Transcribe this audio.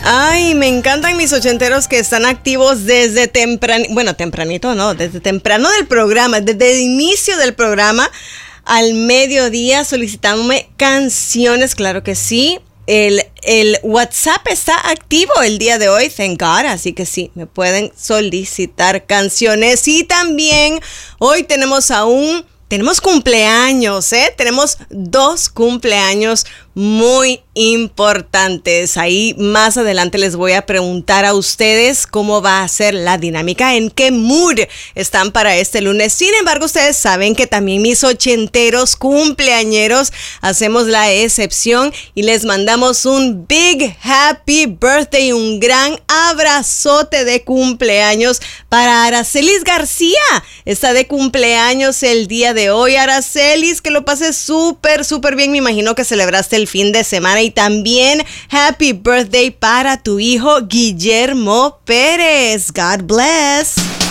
Ay, me encantan mis ochenteros que están activos desde tempranito no, desde temprano del programa, desde el inicio del programa al mediodía solicitándome canciones, claro que sí. El WhatsApp está activo el día de hoy, thank God, así que sí, me pueden solicitar canciones. Y también hoy tenemos cumpleaños, tenemos 2 cumpleaños muy importantes. Ahí más adelante les voy a preguntar a ustedes cómo va a ser la dinámica, en qué mood están para este lunes. Sin embargo, ustedes saben que también mis ochenteros cumpleañeros hacemos la excepción y les mandamos un big happy birthday, un gran abrazote de cumpleaños para Aracelis García. Está de cumpleaños el día de hoy. Aracelis, que lo pases súper bien. Me imagino que celebraste el fin de semana. Y también happy birthday para tu hijo Guillermo Pérez. God bless.